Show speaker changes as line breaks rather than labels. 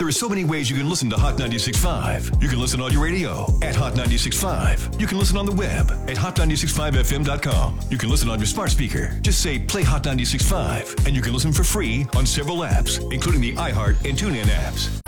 are so many ways you can listen to Hot 96.5. You can listen on your radio at Hot 96.5. You can listen on the web at hot965fm.com. You can listen on your smart speaker. Just say play Hot 96.5, and you can listen for free on several apps, including the iHeart and TuneIn apps.